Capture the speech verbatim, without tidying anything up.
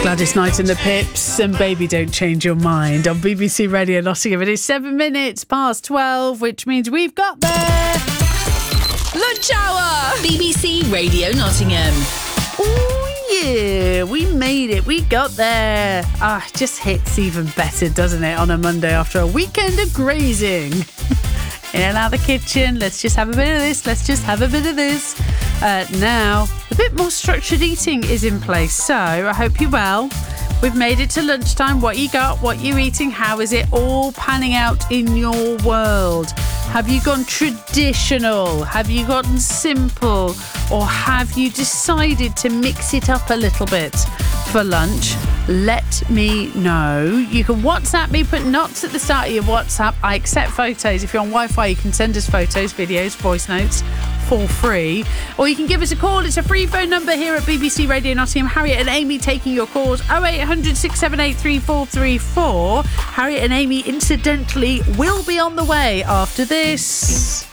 Gladys Knight and the Pips and Baby Don't Change Your Mind on B B C Radio Nottingham. It is seven minutes past twelve, which means we've got there. Lunch hour! B B C Radio Nottingham. Oh yeah, we made it. We got there. Ah, it just hits even better, doesn't it, on a Monday after a weekend of grazing. In and out of the kitchen, let's just have a bit of this, let's just have a bit of this. Uh, now, a bit more structured eating is in place, so I hope you're well. We've made it to lunchtime. What you got, what you eating, how is it all panning out in your world? Have you gone traditional? Have you gotten simple? Or have you decided to mix it up a little bit for lunch? Let me know. You can WhatsApp me, put knots at the start of your WhatsApp. I accept photos. If you're on Wi-Fi, you can send us photos, videos, voice notes for free. Or you can give us a call. It's a free phone number here at B B C Radio Nottingham. Harriet and Amy taking your calls. oh eight hundred, six seven eight, three four three four. Harriet and Amy, incidentally, will be on the way after this.